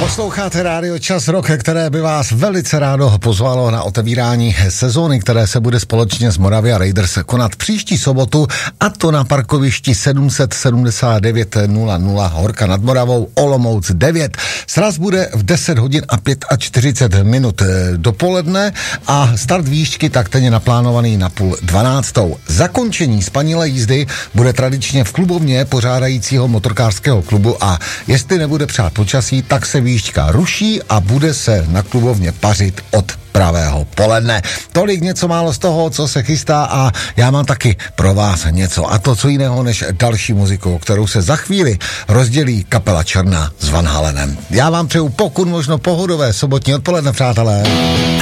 Posloucháte Rádio Čas Rock, které by vás velice rádo pozvalo na otevírání sezóny, které se bude společně s Moravia Raiders konat příští sobotu, a to na parkovišti 779.00 Horka nad Moravou, Olomouc 9. Sraz bude v 10 hodin a 45 minut dopoledne a start výšky tak je naplánovaný na 11:30. Zakončení spanilé jízdy bude tradičně v klubovně pořádajícího motorkářského klubu a jestli nebude přát počasí, tak se výška ruší a bude se na klubovně pařit od pravého poledne. Tolik něco málo z toho, co se chystá, a já mám taky pro vás něco, a to co jiného než další muziku, kterou se za chvíli rozdělí kapela Černá s Van Halenem. Já vám přeju pokud možno pohodové sobotní odpoledne, přátelé.